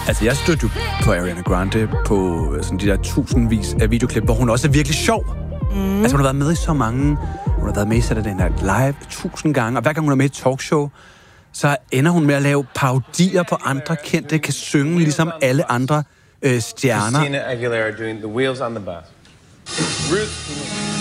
Altså, jeg stødte jo på Ariana Grande på sådan de der tusindvis af videoklip, hvor hun også er virkelig sjov. Altså, hun har været med i så mange. Hun har været med i Saturday Night Live 1000 gange, og hver gang hun er med i et talkshow, så ender hun med at lave parodier på andre kendte, kan synge ligesom alle andre stjerner. Christina Aguilera doing The Wheels on the Bus. Ruth.